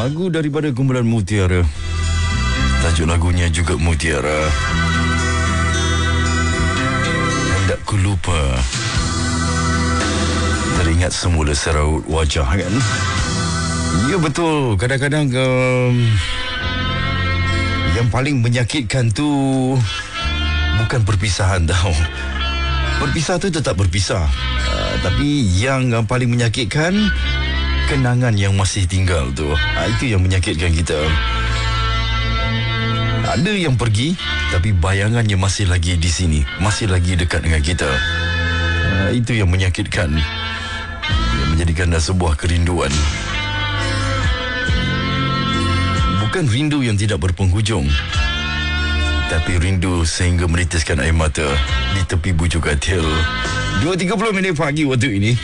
Lagu daripada kumpulan Mutiara. Tajuk lagunya juga Mutiara. Hendak ku lupa, teringat semula seraut wajah kan. Ya betul. Kadang-kadang yang paling menyakitkan tu bukan perpisahan tau. Berpisah tu tetap berpisah, tapi yang paling menyakitkan kenangan yang masih tinggal tu. Itu yang menyakitkan kita. Ada yang pergi, tapi bayangannya masih lagi di sini, masih lagi dekat dengan kita. Itu yang menyakitkan, yang menjadikan sebuah kerinduan. Bukan rindu yang tidak berpenghujung, tapi rindu sehingga menitiskan air mata di tepi bujuk katil. 2.30 pagi waktu ini.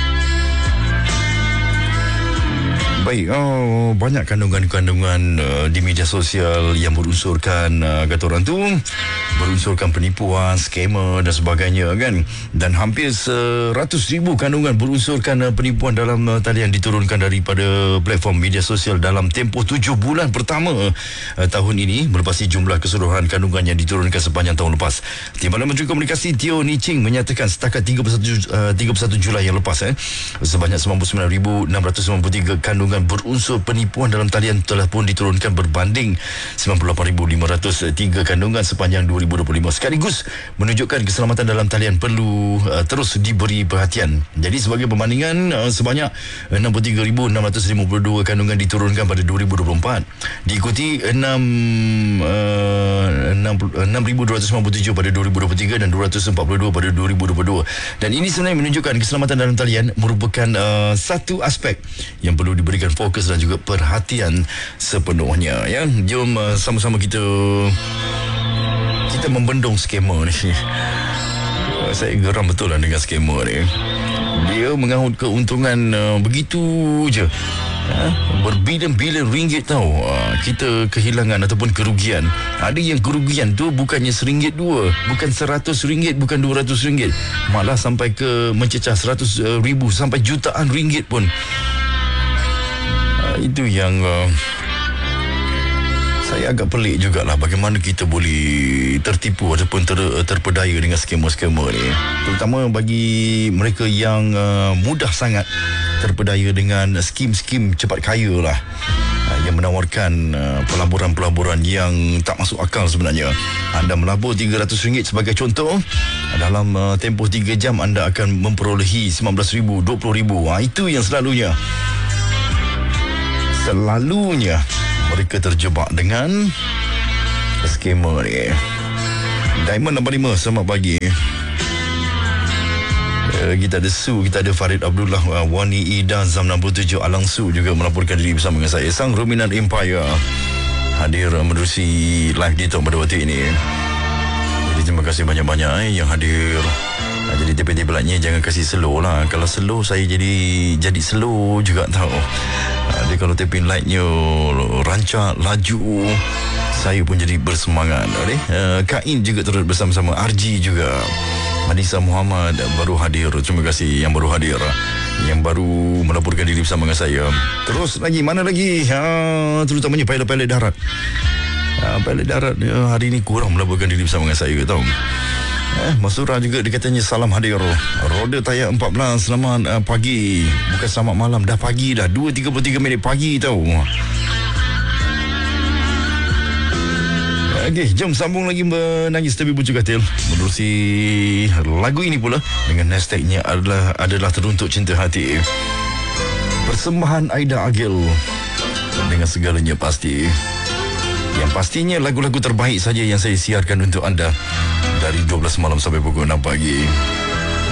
Baik, banyak kandungan-kandungan di media sosial yang berunsurkan, kata orang tu, berunsurkan penipuan, skamer dan sebagainya kan. Dan hampir 100,000 kandungan berunsurkan penipuan dalam talian diturunkan daripada platform media sosial dalam tempoh 7 bulan pertama tahun ini, melepasi jumlah keseluruhan kandungan yang diturunkan sepanjang tahun lepas. Timbalan Menteri Komunikasi Teo Ni Ching menyatakan setakat 31 Julai yang lepas sebanyak 99,693 kandungan berunsur penipuan dalam talian telah pun diturunkan berbanding 98,503 kandungan sepanjang 2025. Sekaligus menunjukkan keselamatan dalam talian perlu terus diberi perhatian. Jadi sebagai perbandingan, sebanyak 63,652 kandungan diturunkan pada 2024, diikuti 6,297 pada 2023 dan 242 pada 2022. Dan ini sebenarnya menunjukkan keselamatan dalam talian merupakan satu aspek yang perlu diberikan fokus dan juga perhatian sepenuhnya ya. Jom sama-sama kita membendung skamer ni. Saya geram betul lah dengan skamer ni. Dia mengaut keuntungan begitu je, berbilion-bilion ringgit tau. Kita kehilangan ataupun kerugian. Ada yang kerugian tu bukannya RM1 dua, bukan RM100, bukan RM200, malah sampai ke mencecah RM100,000 sampai jutaan ringgit pun. Itu yang saya agak pelik jugalah, bagaimana kita boleh tertipu ataupun terpedaya dengan skamer-skamer ni. Terutama bagi mereka yang mudah sangat terpedaya dengan skim-skim cepat kaya lah, yang menawarkan pelaburan-pelaburan yang tak masuk akal sebenarnya. Anda melabur RM300 sebagai contoh, dalam tempoh 3 jam anda akan memperolehi RM19,000, RM20,000. Itu yang selalunya mereka terjebak dengan skamer ni. Diamond 45, selamat pagi. Kita ada Su, kita ada Farid Abdullah, Wani Ida, Zam 67, Alang Su juga melaporkan diri bersama dengan saya. Sang Ruminan Empire hadir menerusi live di pada waktu ini. Jadi terima kasih banyak-banyak yang hadir. Jadi tipe-tipe lainnya jangan kasih slow lah. Kalau slow saya jadi slow juga tahu. Dia kalau taping lightnya rancak, laju, saya pun jadi bersemangat. Kain juga terus bersama-sama. RG juga. Madisa Muhammad baru hadir. Terima kasih yang baru hadir, yang baru melaporkan diri bersama dengan saya. Terus lagi, mana lagi? Terutamanya pilot-pilot darat. Pilot darat hari ini kurang melaporkan diri bersama dengan saya tahu. Mas Surah juga dia katanya salam hadir. Roda Tayar 14, selamat pagi. Bukan selamat malam, dah pagi dah. 2.33 pagi tau. Okey, jom sambung lagi menangis tepi bujuk katil. Menerusi lagu ini pula dengan hashtagnya adalah teruntuk cinta hati. Persembahan Aida Agil dengan segalanya pasti. Yang pastinya lagu-lagu terbaik saja yang saya siarkan untuk anda dari 12 malam sampai pukul 6 pagi.